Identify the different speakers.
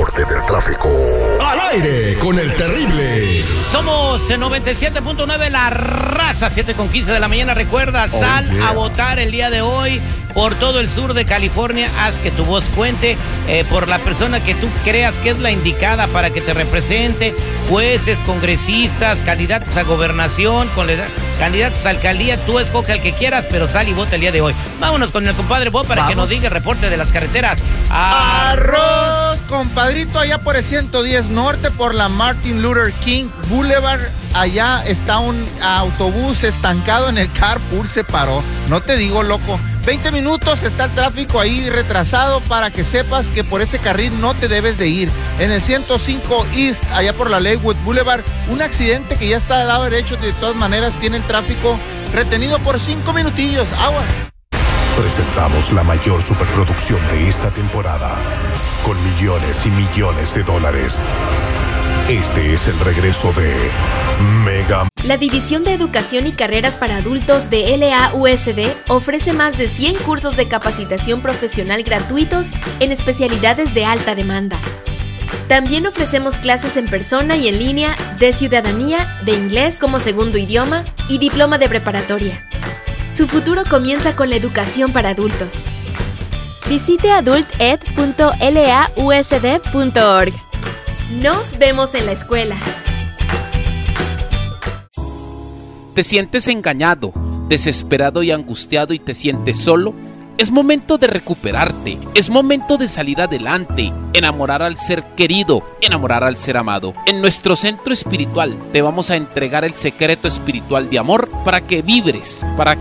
Speaker 1: reporte del tráfico. Al aire con el terrible.
Speaker 2: Somos en 97.9 La Raza, 7:15 de la mañana. Recuerda, sal a votar el día de hoy por todo el sur de California. Haz que tu voz cuente por la persona que tú creas que es la indicada para que te represente. Jueces, congresistas, candidatos a gobernación, candidatos a alcaldía. Tú escoge al que quieras, pero sal y vota el día de hoy. Vámonos con el compadre Bob para que nos diga el reporte de las carreteras.
Speaker 3: Arroz, compadrito, allá por el 110 Norte, por la Martin Luther King Boulevard. Allá está un autobús estancado en el carpool, se paró. No te digo, loco. 20 minutos está el tráfico ahí retrasado para que sepas que por ese carril no te debes de ir. En el 105 East, allá por la Lakewood Boulevard, un accidente que ya está del lado derecho, de todas maneras tiene el tráfico retenido por 5 minutillos. Aguas.
Speaker 1: Presentamos la mayor superproducción de esta temporada, con millones y millones de dólares. Este es el regreso de Mega.
Speaker 4: La División de Educación y Carreras para Adultos de LAUSD ofrece más de 100 cursos de capacitación profesional gratuitos en especialidades de alta demanda. También ofrecemos clases en persona y en línea de ciudadanía, de inglés como segundo idioma y diploma de preparatoria. Su futuro comienza con la educación para adultos. Visite adulted.lausd.org. Nos vemos en la escuela.
Speaker 5: ¿Te sientes engañado, desesperado y angustiado y te sientes solo? Es momento de recuperarte, es momento de salir adelante, enamorar al ser querido, enamorar al ser amado. En nuestro centro espiritual te vamos a entregar el secreto espiritual de amor para que vibres, para